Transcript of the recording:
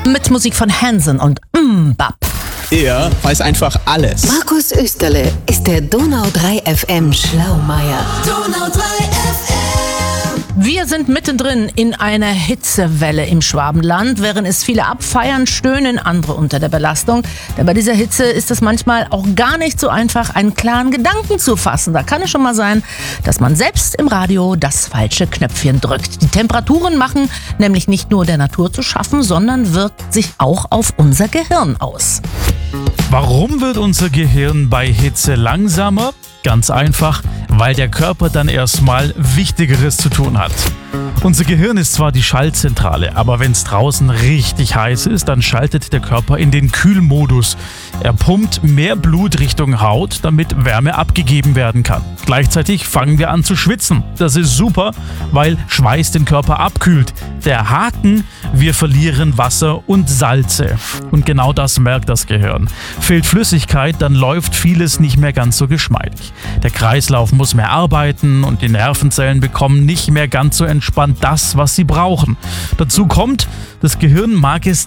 mit Musik von Hanson und Mbap. Er weiß einfach alles. Markus Österle ist der Donau 3 FM Schlaumeier. Donau 3 FM. Wir sind mittendrin in einer Hitzewelle im Schwabenland. Während es viele abfeiern, stöhnen andere unter der Belastung. Denn bei dieser Hitze ist es manchmal auch gar nicht so einfach, einen klaren Gedanken zu fassen. Da kann es schon mal sein, dass man selbst im Radio das falsche Knöpfchen drückt. Die Temperaturen machen nämlich nicht nur der Natur zu schaffen, sondern wirkt sich auch auf unser Gehirn aus. Warum wird unser Gehirn bei Hitze langsamer? Ganz einfach, weil der Körper dann erstmal Wichtigeres zu tun hat. Unser Gehirn ist zwar die Schaltzentrale, aber wenn es draußen richtig heiß ist, dann schaltet der Körper in den Kühlmodus. Er pumpt mehr Blut Richtung Haut, damit Wärme abgegeben werden kann. Gleichzeitig fangen wir an zu schwitzen. Das ist super, weil Schweiß den Körper abkühlt. Der Haken, wir verlieren Wasser und Salze. Und genau das merkt das Gehirn. Fehlt Flüssigkeit, dann läuft vieles nicht mehr ganz so geschmeidig. Der Kreislauf muss mehr arbeiten und die Nervenzellen bekommen nicht mehr ganz so entspannt das, was sie brauchen. Dazu kommt, das Gehirn mag es